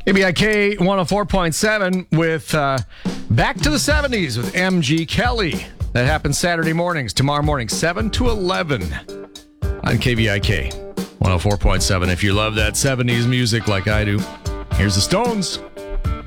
KBIK 104.7 with Back to the 70s with MG Kelly. That happens Saturday mornings, tomorrow morning, 7 to 11 on KBIK 104.7. If you love that 70s music like I do, here's the Stones.